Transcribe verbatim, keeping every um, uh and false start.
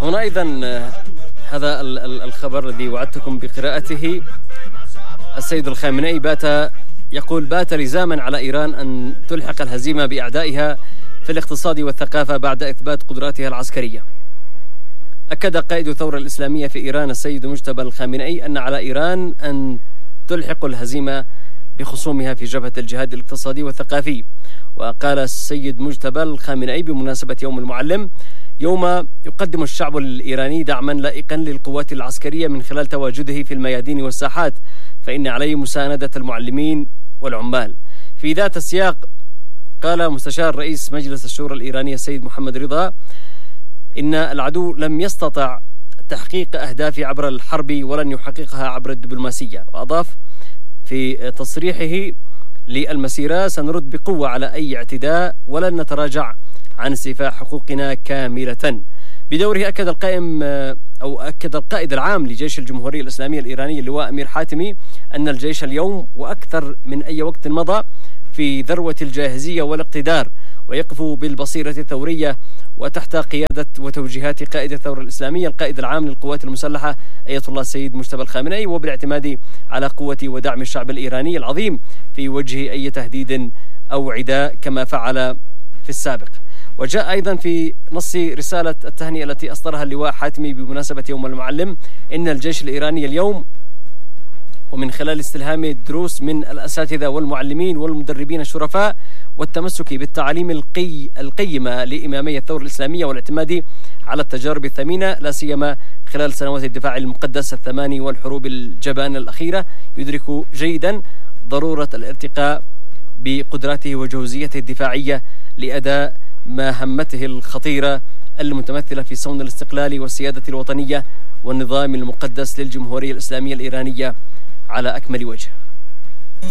هنا أيضا هذا الخبر الذي وعدتكم بقراءته. السيد الخامنئي بات يقول بات لزاما على إيران أن تلحق الهزيمة بأعدائها في الاقتصاد والثقافة بعد إثبات قدراتها العسكرية. أكد قائد الثورة الإسلامية في إيران السيد مجتبى الخامنئي أن على إيران أن تلحق الهزيمة بخصومها في جبهة الجهاد الاقتصادي والثقافي. وقال السيد مجتبى الخامنئي بمناسبة يوم المعلم: يوم يقدم الشعب الإيراني دعما لائقا للقوات العسكرية من خلال تواجده في الميادين والساحات، فإن عليه مساندة المعلمين والعمال. في ذات السياق قال مستشار رئيس مجلس الشورى الإيراني السيد محمد رضا إن العدو لم يستطع تحقيق أهدافه عبر الحرب ولن يحققها عبر الدبلوماسية. وأضاف في تصريحه للمسيرة: سنرد بقوة على أي اعتداء ولن نتراجع عن استيفاء حقوقنا كاملة. بدوره أكد القائم أو أكد القائد العام لجيش الجمهورية الإسلامية الإيراني اللواء أمير حاتمي أن الجيش اليوم وأكثر من أي وقت مضى في ذروة الجاهزية والاقتدار، ويقف بالبصيرة الثورية وتحت قيادة وتوجيهات قائد الثورة الإسلامية القائد العام للقوات المسلحة آية الله السيد مجتبى الخامنئي، وبالاعتماد على قوة ودعم الشعب الإيراني العظيم في وجه أي تهديد أو عداء كما فعل في السابق. وجاء أيضا في نص رسالة التهنئة التي أصدرها اللواء حاتمي بمناسبة يوم المعلم إن الجيش الإيراني اليوم ومن خلال استلهام الدروس من الأساتذة والمعلمين والمدربين الشرفاء والتمسك بالتعاليم القي القيمة لإمامية الثورة الإسلامية والاعتماد على التجارب الثمينة لا سيما خلال سنوات الدفاع المقدس الثماني والحروب الجبانة الأخيرة، يدرك جيدا ضرورة الارتقاء بقدراته وجهوزيته الدفاعية لأداء مهمته الخطيرة المتمثلة في صون الاستقلال والسيادة الوطنية والنظام المقدس للجمهورية الإسلامية الإيرانية على أكمل وجه.